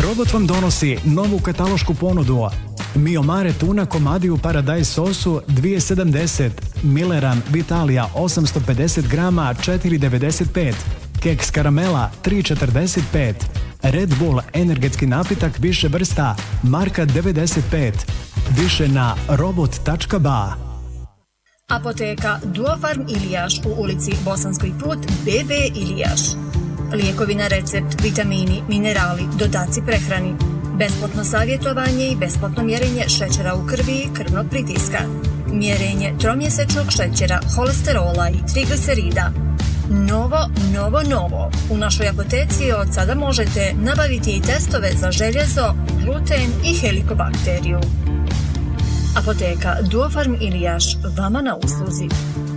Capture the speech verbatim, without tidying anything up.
Robot vam donosi novu katalošku ponudu. Miomare tuna komadi u paradajz sosu dvije sedamdeset, Milleran Vitalia osamsto pedeset grama četiri devedeset pet, keks karamela tri četrdeset pet, Red Bull energetski napitak više vrsta marka devedeset pet. Više na robot tačka ba. Apoteka Duofarm Ilijaš u ulici Bosanski put be be Ilijaš. Lijekovi na recept, vitamini, minerali, dodaci prehrani. Besplatno savjetovanje i besplatno mjerenje šećera u krvi i krvnog pritiska. Mjerenje tromjesečnog šećera, holesterola i triglicerida. Novo, novo, novo. U našoj apoteci od sada možete nabaviti i testove za željezo, gluten i helikobakteriju. Apoteka Duofarm Ilijaš, vama na usluzi.